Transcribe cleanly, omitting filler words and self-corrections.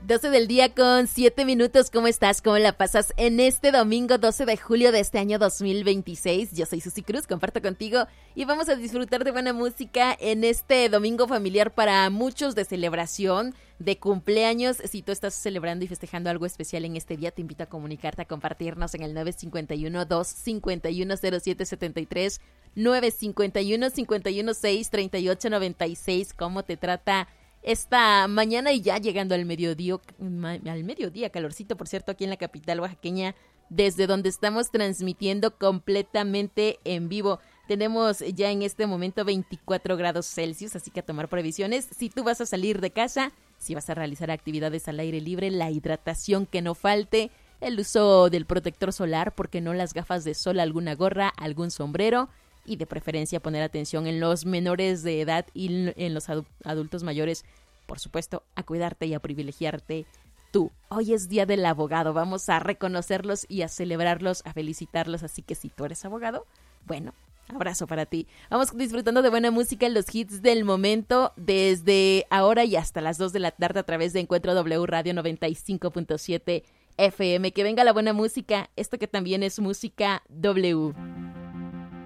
12 del día con 7 minutos. ¿Cómo estás? ¿Cómo la pasas en este domingo 12 de julio de este año 2026? Yo soy Susi Cruz, comparto contigo y vamos a disfrutar de buena música en este domingo familiar para muchos, de celebración, de cumpleaños. Si tú estás celebrando y festejando algo especial en este día, te invito a comunicarte, a compartirnos en el 951-251-0773, 951-516-3896. ¿Cómo te trata esta mañana y ya llegando al mediodía, calorcito, por cierto, aquí en la capital oaxaqueña, desde donde estamos transmitiendo completamente en vivo? Tenemos ya en este momento 24 grados Celsius, así que a tomar previsiones. Si tú vas a salir de casa, si vas a realizar actividades al aire libre, la hidratación que no falte, el uso del protector solar, porque no las gafas de sol, alguna gorra, algún sombrero, y de preferencia poner atención en los menores de edad y en los adultos mayores, por supuesto, a cuidarte y a privilegiarte tú. Hoy es Día del Abogado, vamos a reconocerlos y a celebrarlos, a felicitarlos, así que si tú eres abogado, bueno, abrazo para ti. Vamos disfrutando de buena música, los hits del momento, desde ahora y hasta las 2 de la tarde a través de Encuentro W Radio 95.7 FM. Que venga la buena música, esto que también es música W.